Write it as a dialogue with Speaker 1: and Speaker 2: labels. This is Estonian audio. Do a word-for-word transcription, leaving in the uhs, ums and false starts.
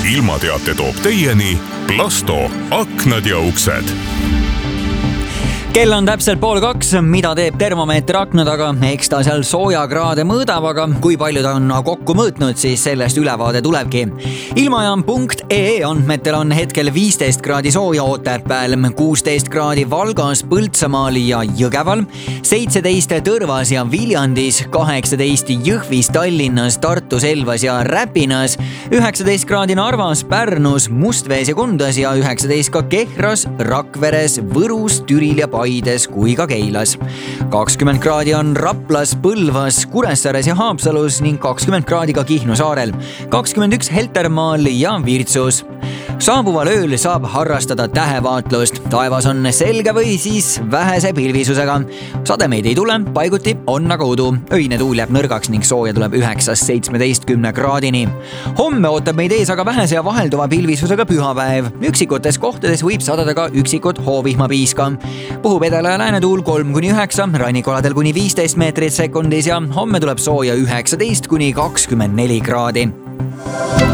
Speaker 1: ilmateate toob teieni Plasto aknad ja uksed.
Speaker 2: Kell on täpselt pool kaks, mida teeb termomeeter akna taga, eks ta seal soojakraade mõõdab, aga kui palju ta on kokku mõõtnud, siis sellest ülevaade tulebki. Ilmajaam punkt ee andmetel on hetkel viisteist kraadi sooja Otepääl, kuusteist kraadi Valgas, Põltsamaal ja Jõgeval, seitseteist Tõrvas ja Viljandis, kaheksateist Jõhvis, Tallinnas, Tartus, Elvas ja Räpinas, üheksateist kraadi Narvas, Pärnus, Mustvees ja Kundas ja üheksateist ka Kehras, Rakveres, Võrus, Türil ja Paides kui ka Keilas. kakskümmend kraadi on Raplas, Põlvas, Kuressaares ja Haapsalus ning kakskümmend kraadi ka Kihnu saarel, kakskümmend üks Heltermaal ja Virtsus. Saabuval ööl saab harrastada tähevaatlust. Taevas on selge või siis vähese pilvisusega. Sademeid ei tule, paiguti on aga udu. Öine tuul jääb nõrgaks ning sooja tuleb üheksast seitsmeteistkümne kraadini. Homme ootab meid ees aga vähese ja vahelduva pilvisusega pühapäev. Üksikutes kohtades võib sadada ka üksikut hoovihmapiiska. Puhub edela ja läänetuul kolm kuni üheksa, rannikualadel kuni viisteist meetrit sekundis ja homme tuleb sooja üheksateist kuni kakskümmend neli kraadi.